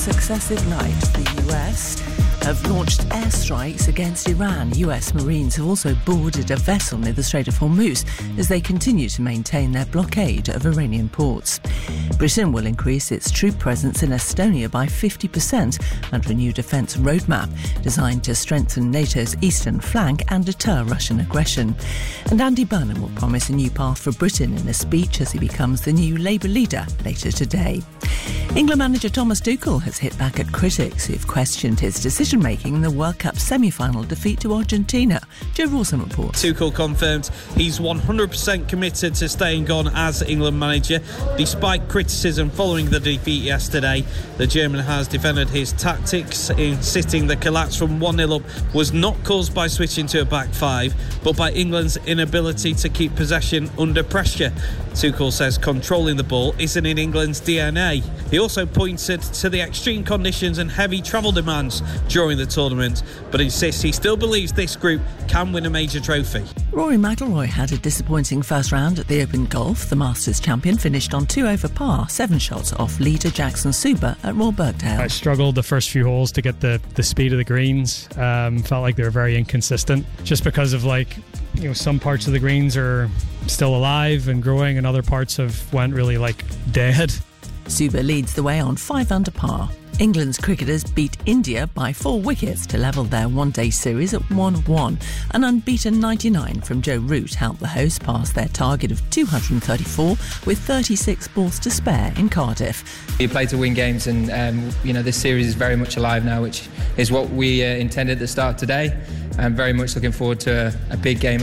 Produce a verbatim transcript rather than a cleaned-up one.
successive night, the U S have launched airstrikes against Iran. U S Marines have also boarded a vessel near the Strait of Hormuz as they continue to maintain their blockade of Iranian ports. Britain will increase its troop presence in Estonia by fifty percent under a new defence roadmap designed to strengthen NATO's eastern flank and deter Russian aggression. And Andy Burnham will promise a new path for Britain in a speech as he becomes the new Labour leader later today. England manager Thomas Tuchel has hit back at critics who've questioned his decision-making in the World Cup semi-final defeat to Argentina. Joe Rawson reports. Tuchel confirmed he's one hundred percent committed to staying on as England manager. Despite criticism following the defeat yesterday, the German has defended his tactics, insisting the collapse from one nil up was not caused by switching to a back five, but by England's inability to keep possession under pressure. Tuchel says controlling the ball isn't in England's D N A. He also pointed to the extreme conditions and heavy travel demands during the tournament, but insists he still believes this group can win a major trophy. Rory McIlroy had a disappointing first round at the Open Golf. The Masters champion finished on two over par, seven shots off leader Jackson Suber at Royal Birkdale. I struggled the first few holes to get the, the speed of the greens. Um, felt like they were very inconsistent, just because of like, you know, some parts of the greens are still alive and growing and other parts have went really like dead. Suber leads the way on five under par. England's cricketers beat India by four wickets to level their one-day series at one one. An unbeaten ninety-nine from Joe Root helped the hosts pass their target of two hundred thirty-four with thirty-six balls to spare in Cardiff. You play to win games and um, you know, this series is very much alive now, which is what we uh, intended at the start today. I'm very much looking forward to a, a big game.